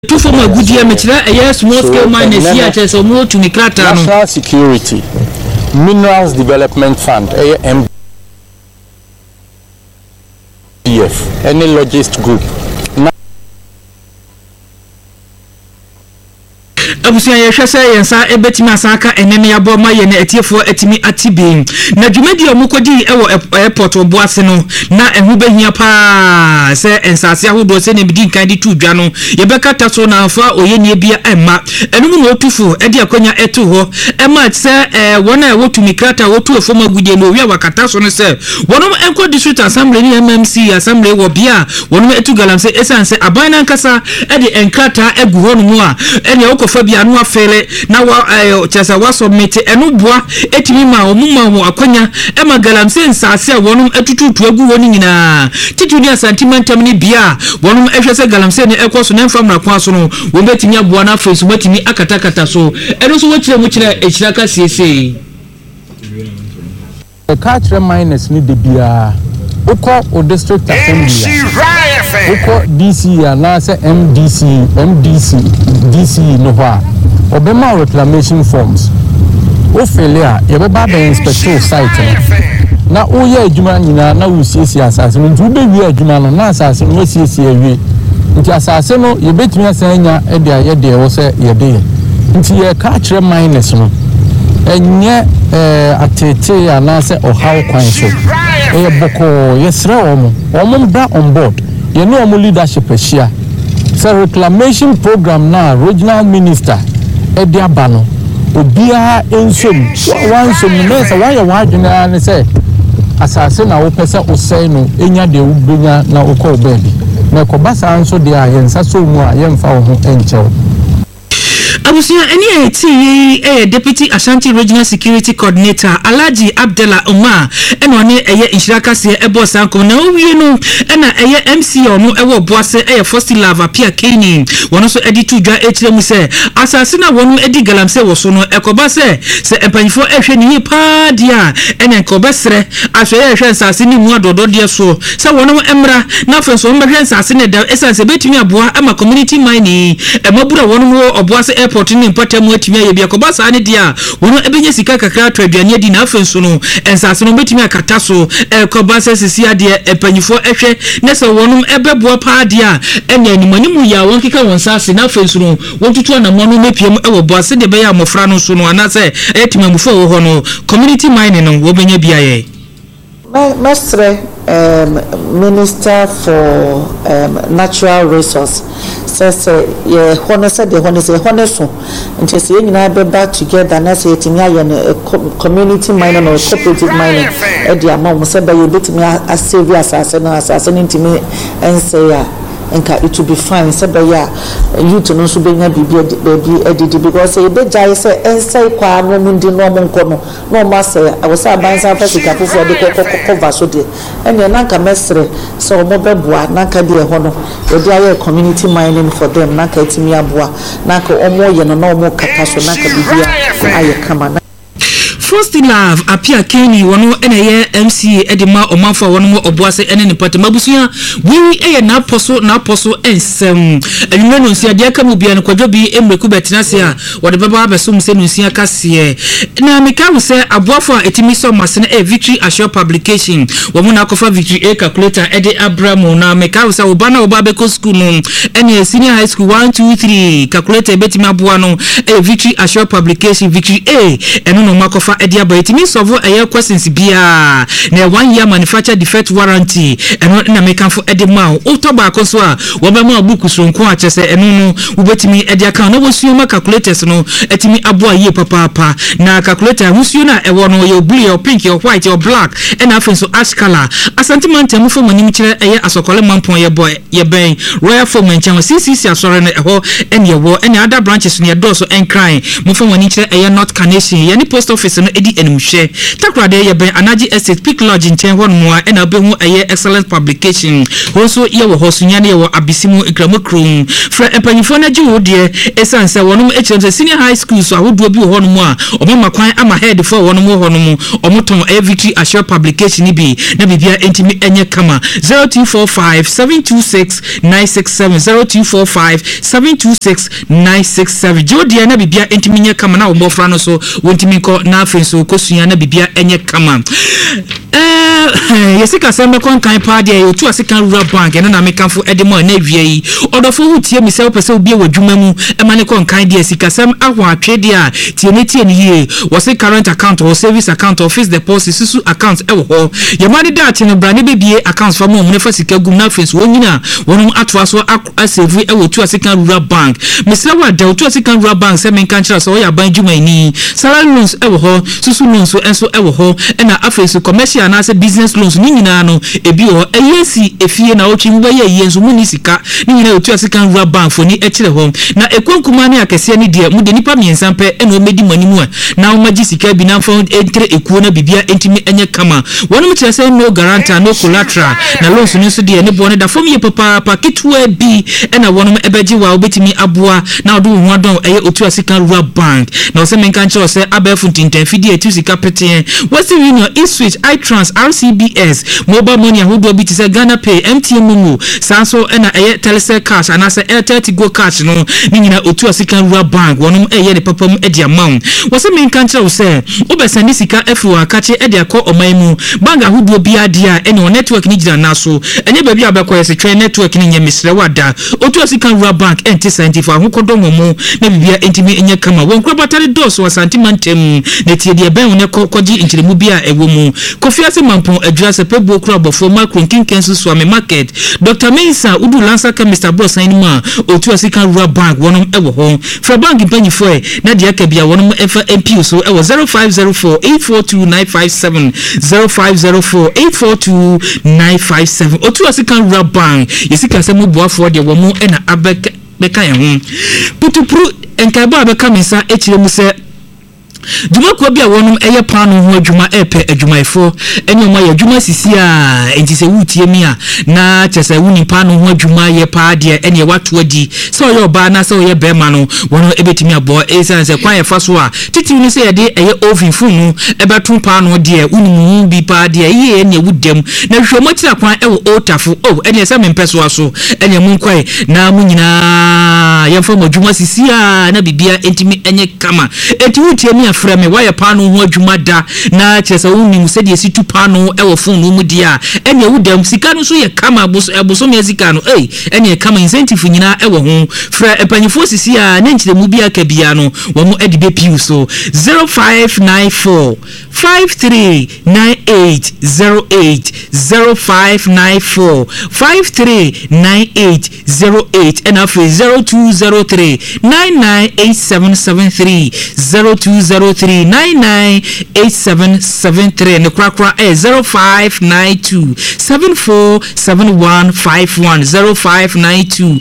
Two for my good year, yes, small scale miners here, so more to Mikrata. National Security, Minerals Development Fund, MDF, any logist group. Abusia yehwe say yensa ebetima asaka enene abo maye na etiefo etimi atibin na dwumadi omukodi ewo airport oboase no na ehu behia pa se ensase ahodo se ne bidi nkan di tudwa no yebekata so na afa oyenie bia emma enum no otufu edi akonya etu ho emma se wona e wotumi krata wotu efoma gudie no wi wakata so no se wonom enko district assembly ni MMC assembly wo bia wonom etu galamse esanse aban na nkasa edi enkrata egu ho no mu a ene okofa bia no afele na wa chesa wa submit eno boa etimi ma omuma ho akonya ema galamse nsase a wonom etututu egu woni nyina tituni asentimentam ni bia wonom ehwese galamse ne ekoso na mfamra kwa so no wo betimi aboa na face betimi akatakata so eno so wachire mu kire echiraka siese the catch minus ni de bia uko o district assembly uko DC na se DC no ha obema reclamation forms o failure ye beba be inspector site na o ye adwuma nyina na wo siesie asase no nti wo be wi adwuma no na asase no siesie awie nti asase no ye betumi asanya e de aye de wo se ye de nti ye catch minus no enye atete ya na se ohaw kwan so boko yesre omo bra on board you know omo leadership ahia so reclamation program na regional minister ediabano obia ensom wansom nesa waya wadwena ne se asase na wo pese osai no enya de ubenya na ukọ baby na ko basa anso de ayensa so mu a yemfa wo ho enchew. Abusia eni Deputy Ashanti Regional Security Coordinator Alhaji Abdallah Umar eno ne inshiraka se ebo sanko na owie no ena MC onu ewo boase first lava pia Kenya wono so edi tudwa echire mu se asase na wonu edi galamse wo so no ekoba se empanifo ehwe ni pa dia ena ekobesre ahwe ehwe asase ni mu adodo dia so se wono emra na fenso mbehwe asase ne da esanse betimi aboa ama community mining emabura wono oboase airport ni mpata mu atimi aye bia koba sa ne dia wono ebenye sika kakra atwa aduane adi na afenso no ensase no betimi akata so koba sa sisi ade epanyifo ehwe ne se wono ebeboa pa dia enya animanimu ya won kika won sase na afenso no wotutu na mo no mepiem ewo boase de be ya mofra no so no anase etimi amufo wo ho no community mining no wo benya bia ye Mestre Minister for Natural Resource says ye honest de honest nti se nyina be back together na se etimi aye community mining or cooperative mining e dia ma mo se ba ye betimi asave asase no ntimi ense ya nka it will be fine say ba ya youth no so benya bibi edidi because e be jai say ense kwa no ndi no mo nko no ma say I was abansa pasika fofo de cover so de ene na nka mesre so mo beboa na nka de ho no e de aye community mining for them na nka etimi aboa na nka omo ye no na omo kata so na nka bibia aye kama. First love appear Kenny wono ene MC edima omanfo wono mo oboase ene ne pata mabusuya wi na poso ensem enwe no nsia de aka mu bia ne kwadwo bi emreku betenase a wode baba abesum se no nsia kase na meka wo se aboafo a etimi so masene Victory Assure Publication wo mo na kofa Victory calculator ede Abramo na meka wo se oba na oba be ko school no ene senior high school 1 2 3 calculator betimi aboa no Victory Assure Publication Victory eno no makofa edia ba etimi solve aye questions bia na 1 year manufacturer defect warranty eno na mekanfo edema otoba akoso a wo ba ma buku sonko a chese eno no ubetimi edia kan na wosuo ma calculators no etimi aboa ye papa na calculator wosuo na ewo no ye blue or pink or white or black ena afenso ash color asantiment am fo manim kire eye asokole mampon ye boy ye ben royal form enchan CCC asore na eho ene ye wo ene other branches ne do so enkran mo fo manim kire eye not carnation ye ni post office no edi enumhwe takrade ye ben anaji estate peak lodge nchen ho no a na obehu eye excellent publication also ye wo hosunya ne ye wo abisimu ikramokrum fra empanyifo na ji wo de esanse wonum echemse senior high school so ahodo bi ho no mu a omama kwan ama head for wonum ho no mu omoton victory assure publication bi na bibia entimi enye kama 0245 726 967 0245 726 967 jodi na bibia entimi nye kama na obofra no so wontimi ko na afenso kosuya na bibia enye kama yesika sembe kon kan pa de otu asika rural bank na mekanfo edemo na wie yi odofo hutie mi se opese obi wadwuma mu emane kon kan de sika sem ahwo atwede a tie ne yie wose current account or service account or fixed deposit susu account ewo ho yemade da ati no brane bebie account fa mo fa sika gum na afenso wonyina wonum atoa so asave ewo otu asika rural bank mesra wa da otu asika rural bank se menkan kira so ya ban dwuma ni salary loans ewo ho susu loans enso ewo ho na afenso commercial na se business loans ni nyina no ebi ho eyesi efie na otwi mba ye yenso mu ni sika ni nyina otu asika rural bank fo ni ekire ho na ekonkuma ne akese ni de mu de nipa miensan pe na omedi manimu a na omagi sika bi na fo entre ekuo na bibia entimi enye kama wonum kire se no guarantor no collateral na loans ni so de ne bo ne da fom ye papa kitwa bi na wonum ebeji wa obetimi aboa na odo ho adon eye otu asika rural bank na ose menkan kire se abefu tintan fidie etu sika pete Western Union Eastwich iTrans RCBS mobile money ahodo bi ti se Ghana Pay MTN Momo sanso na eye Telecel cash anase Airtel Tigo cash no ni nyina otu asika rural bank wonum eye ne papam edi amount wose menkan kire se obesani sika efu akache edi akọ omaimu bank ahodo bi adia ene network ni gina naso enye baby abekọ se twen network ni nyemesre wada otu asika rural bank enti 74 ahokodo momo na bibia entimi enye kama won kro batare dos wa santimantem na tie de ben ne koji inchiremu bia ewo mu kofiase mampon adwase pebo kro abofo macron kinkensu swame market Dr. Mensa udu lansa Mr. Boss anima otu asika rural bank wonum ewo ho fra bank mpanyifo e na de aka bia wonum efa MP so ewo 0504842957 0504842957 otu asika rural bank yesika se mu boafo de wo mu na abeka beka ye ho putupru enkaba abeka mensa echiremu se Juma ko bia wonum eye pano ho adwuma epe adwumaifo ene mo ya adwuma sisi a enti se wutie mi a na chese wuni pano ho adwuma ye pa de ene wato adi so ye oba na so ye bema no wono ebetimi abo esan se kwan ye fa so a titi ni se ye de eye oven funu ebetu pano de wuni bi pa de ye ene wudem na hwemo tira kwan ewo otafo ene se mempeso aso ene mu kwai na mu nyina ye fa mo adwuma sisi a na bibia entimi enye kama enti wutie mi frame why pano ho adwuma da na chese unim se de situ pano e wo phone mu dia ene wudam sika no so ye kama eboso me sika no ene kama incentive nyina e wo ho fra epanyifo sisi a na nchire mu bia ka bia no wo mu edibe piu so 0594 539808 0594 539808 and after 0203 998773 0203998773 and the crackra 0592 747151 0592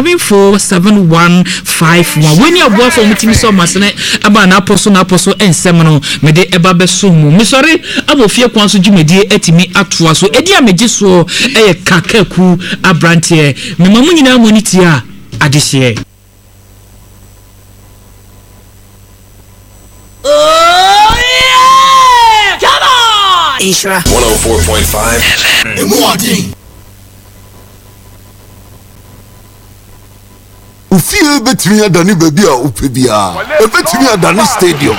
747151 when you go for meeting so masene aba na apostle en semino me de eba beso mu mi sorry abofie kwanso djumedi etimi atoa so edi ameji so kakaku abrantie me mamu nyina monitia adehye. Oh yeah! Come on! Ishra 104.5 Morning. Ufie betumi adani baby a upebia. Betumi adani stadium.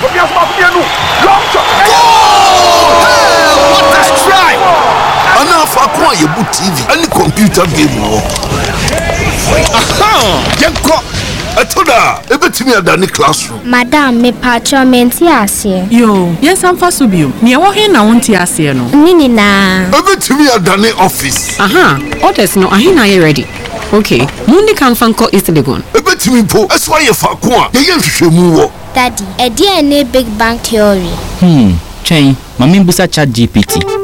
What a strike! Ana fa kwa yebu TV, any computer game wo. Aha! Yenko Atoda, ebetimi adani classroom. Madam, me patcho menti ase. Yo, yes am fasubio. Ni ewo he na wonti ase no. Nini na. Ebetimi adani office. Aha, orders no ahina ye ready. Okay, mundi kan fanko East Legon. Ebetimi po, eswa ye fa ko a, ye hwehwemu wo. Daddy, e dey na big bang theory. Chain, mami busa chat GPT.